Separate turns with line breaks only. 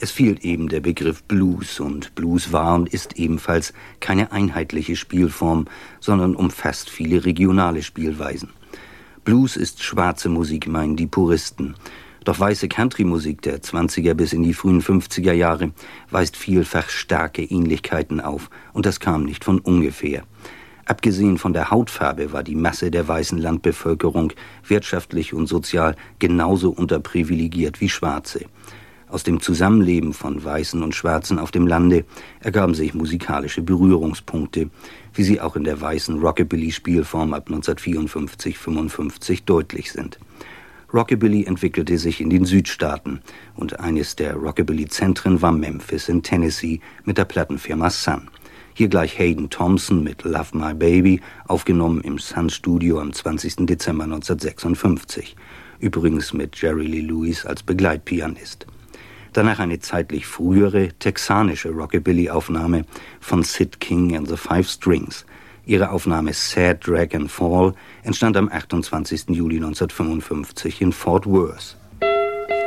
Es fehlt eben der Begriff Blues, und Blues war und ist ebenfalls keine einheitliche Spielform, sondern umfasst viele regionale Spielweisen. Blues ist schwarze Musik, meinen die Puristen. Doch weiße Country-Musik der 20er bis in die frühen 50er Jahre weist vielfach starke Ähnlichkeiten auf, und das kam nicht von ungefähr. Abgesehen von der Hautfarbe war die Masse der weißen Landbevölkerung wirtschaftlich und sozial genauso unterprivilegiert wie Schwarze. Aus dem Zusammenleben von Weißen und Schwarzen auf dem Lande ergaben sich musikalische Berührungspunkte, wie sie auch in der weißen Rockabilly-Spielform ab 1954/55 deutlich sind. Rockabilly entwickelte sich in den Südstaaten, und eines der Rockabilly-Zentren war Memphis in Tennessee mit der Plattenfirma Sun. Hier gleich Hayden Thompson mit Love My Baby, aufgenommen im Sun-Studio am 20. Dezember 1956. Übrigens mit Jerry Lee Lewis als Begleitpianist. Danach eine zeitlich frühere texanische Rockabilly-Aufnahme von Sid King and the Five Strings. Ihre Aufnahme Sad Drag and Fall entstand am 28. Juli 1955 in Fort Worth.